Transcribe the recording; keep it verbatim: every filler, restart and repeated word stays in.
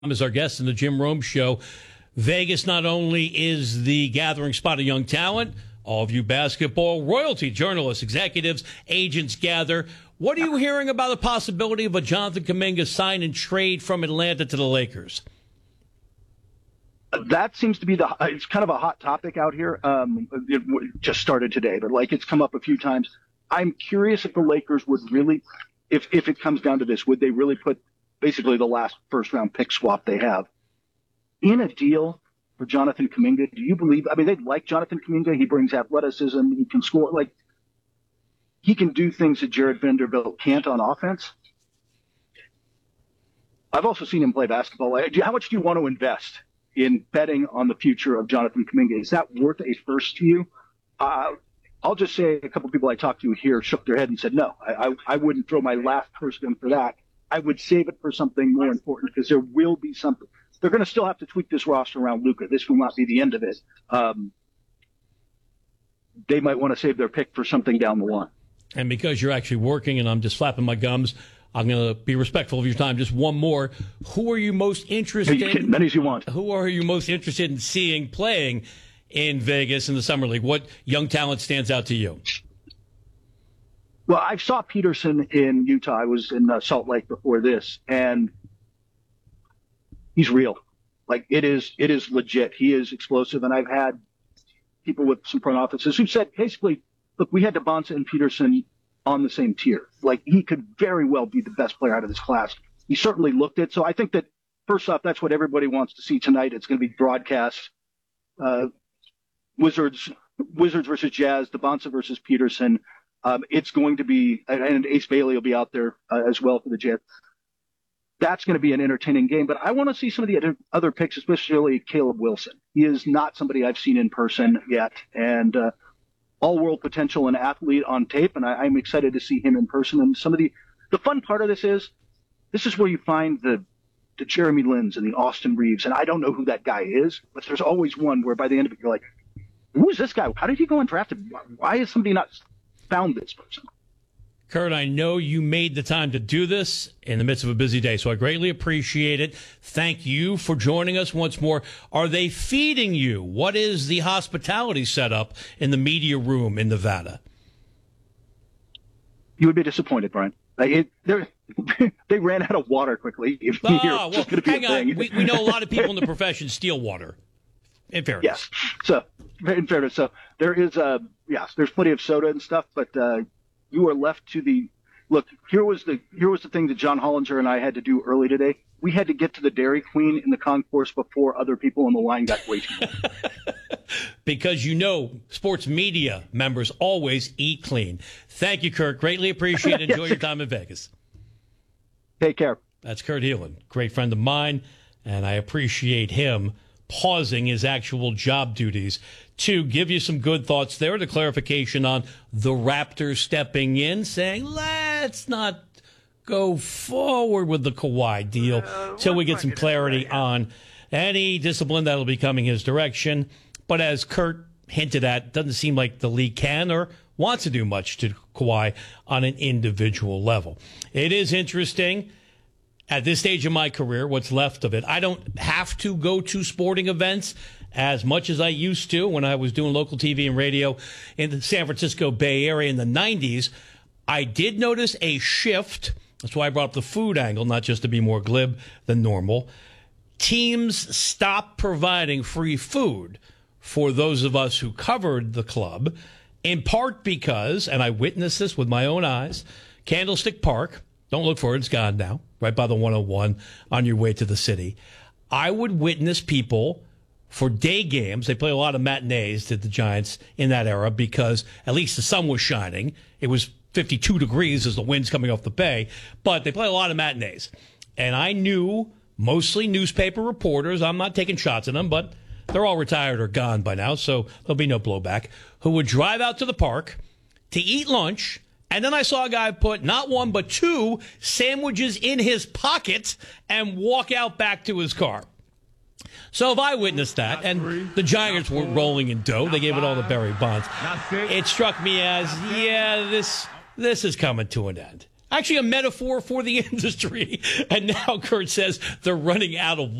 Is our guest in the Jim Rome Show. Vegas not only is the gathering spot of young talent, all of you basketball royalty, journalists, executives, agents gather. What are you hearing about the possibility of a Jonathan Kuminga sign and trade from Atlanta to the Lakers? That seems to be the, it's kind of a hot topic out here. Um, it just started today, but like it's come up a few times. I'm curious if the Lakers would really, if, if it comes down to this, would they really put basically the last first round pick swap they have in a deal for Jonathan Kuminga? Do you believe, I mean, they like Jonathan Kuminga. He brings athleticism. He can score, like he can do things that Jared Vanderbilt can't on offense. I've also seen him play basketball. How much do you want to invest in betting on the future of Jonathan Kuminga? Is that worth a first to you? Uh, I'll just say a couple of people I talked to here shook their head and said, no, I, I, I wouldn't throw my last first in for that. I would save it for something more important because there will be something. They're going to still have to tweak this roster around Luka. This will not be the end of it. Um, they might want to save their pick for something down the line. And because you're actually working and I'm just flapping my gums, I'm going to be respectful of your time. Just one more. Who are you most interested you in? Many as you want. Who are you most interested in seeing playing in Vegas in the Summer League? What young talent stands out to you? Well, I saw Peterson in Utah. I was in uh, Salt Lake before this, and he's real. Like it is, it is legit. He is explosive, and I've had people with some front offices who said basically, look, we had Bonsa and Peterson on the same tier. Like he could very well be the best player out of this class. He certainly looked it. So I think that first off, that's what everybody wants to see tonight. It's going to be broadcast. Uh, Wizards, Wizards versus Jazz, Bonsa versus Peterson. Um, it's going to be, and Ace Bailey will be out there uh, as well for the Jets. That's going to be an entertaining game. But I want to see some of the other, other picks, especially Caleb Wilson. He is not somebody I've seen in person yet, and uh, all-world potential and athlete on tape. And I, I'm excited to see him in person. And some of the the fun part of this is, this is where you find the the Jeremy Lins and the Austin Reeves. And I don't know who that guy is, but there's always one where by the end of it you're like, who is this guy? How did he go undrafted? Why is somebody not found this person? Kurt, I know you made the time to do this in the midst of a busy day, so I greatly appreciate it. Thank you for joining us once more. Are they feeding you? What is the hospitality setup in the media room in Nevada? You would be disappointed, Brian. Like it, they ran out of water quickly. If oh, you're well, just gonna be hang a on. thing. We, we know a lot of people in the profession steal water. In fairness. Yes. So, in fairness, so there is uh yes, there's plenty of soda and stuff, but uh, you are left to the look. Here was the here was the thing that John Hollinger and I had to do early today. We had to get to the Dairy Queen in the concourse before other people in the line got waiting. Because you know, sports media members always eat clean. Thank you, Kurt. Greatly appreciate it. Enjoy your time in Vegas. Take care. That's Kurt Helin, great friend of mine, and I appreciate him pausing his actual job duties to give you some good thoughts there, the clarification on the Raptors stepping in, saying, let's not go forward with the Kawhi deal uh, till we get some clarity on any discipline that'll be coming his direction. But as Kurt hinted at, doesn't seem like the league can or wants to do much to Kawhi on an individual level. It is interesting. At this stage of my career, what's left of it, I don't have to go to sporting events as much as I used to when I was doing local T V and radio in the San Francisco Bay Area in the nineties. I did notice a shift. That's why I brought up the food angle, not just to be more glib than normal. Teams stopped providing free food for those of us who covered the club, in part because, and I witnessed this with my own eyes, Candlestick Park, don't look for it, it's gone now, right by the one oh one on your way to the city. I would witness people for day games. They play a lot of matinees, did the Giants in that era, because at least the sun was shining. It was fifty-two degrees as the wind's coming off the bay, but they play a lot of matinees. And I knew mostly newspaper reporters, I'm not taking shots at them, but they're all retired or gone by now, so there'll be no blowback, who would drive out to the park to eat lunch. And then I saw a guy put not one but two sandwiches in his pocket and walk out back to his car. So if I witnessed that, and the Giants were rolling in dough, they gave it all to Barry Bonds, it struck me as, yeah, this this is coming to an end. Actually, a metaphor for the industry. And now Kurt says they're running out of